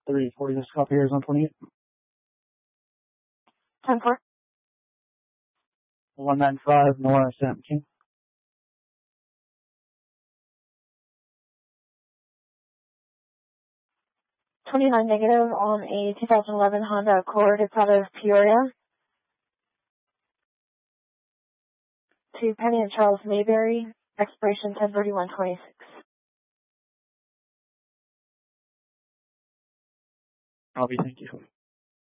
340, this copy here is on 28. 10-4. 195, Nora Sam King. 29 negative on a 2011 Honda Accord. It's out of Peoria. To Penny and Charles Mayberry, expiration 10/31/26. Copy, thank you.